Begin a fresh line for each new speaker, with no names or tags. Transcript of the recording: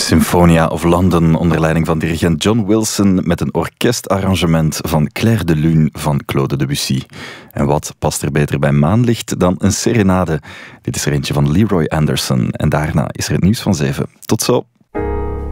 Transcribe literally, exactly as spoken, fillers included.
Symphonia of London onder leiding van dirigent John Wilson met een orkestarrangement van Clair de Lune van Claude Debussy. En wat past er beter bij maanlicht dan een serenade? Dit is er eentje van Leroy Anderson en daarna is er het nieuws van zeven. Tot zo.